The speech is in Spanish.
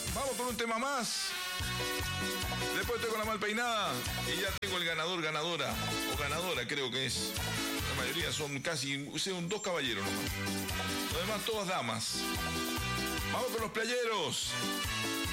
Vamos con un tema más. Después estoy con la mal peinada y ya tengo el ganador, ganadora. O ganadora creo que es. La mayoría son casi, son 2 caballeros nomás. Lo demás todas damas. Vamos con los playeros.